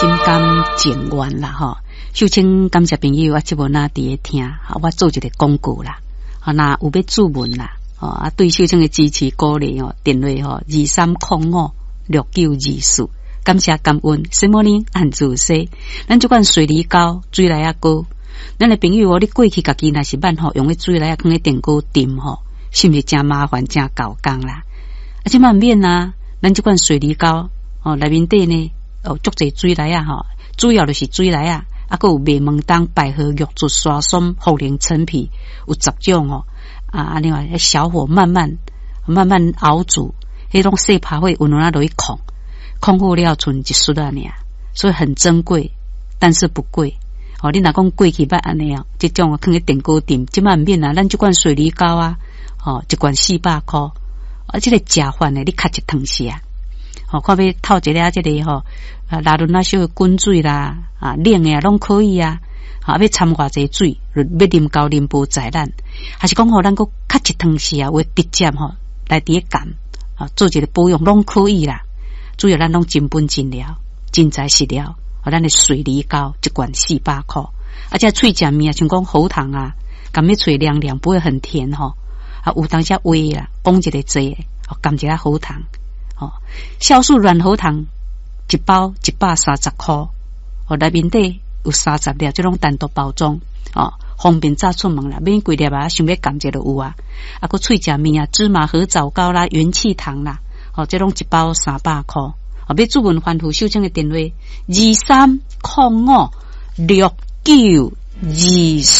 心甘情愿啦吼。首先感谢朋友啊，这文啊伫咧听，我做一个广告啦。那有要注文啦，对秀清的支持鼓励电话23056924，感谢感恩，什么呢？按自说，咱这款水梨膏水来啊膏，咱的朋友你过去家己若是慢用个水来啊放咧电锅炖是不是真麻烦真搞工啦？这慢免啊，咱这款水梨膏内面底呢足侪水来啊主要就是水来啊。还有麦门冬、百合、玉竹、沙松、茯苓、陈皮，有10种另外小火慢慢熬煮，迄种细拍会温暖落去控好了，剩一束啊尔，所以很珍贵，但是不贵。你若讲过去捌安尼这种放喺电锅炖，即满免咱这罐水梨膏一罐400块，这个食饭的你卡一汤匙看要透一个这个拉轮那小滚水啦冷的拢可以要掺偌济水，要啉高啉不在咱，还是讲咱个卡一汤匙为直接来伫干做一个保养拢可以啦。主要咱拢真本真料，真材实料，咱的水梨膏一罐400块，这脆食面像讲喉糖甘要脆凉凉，不会很甜有当下微啦，讲一个济甘一下喉糖酵素软喉糖一包130块内面底有30粒，这种单独包装方便早出门啦，免几粒想要甘这就有个脆食面芝麻合枣糕啦、元气糖啦这种一包300块要注文欢呼秀清的电话23056924。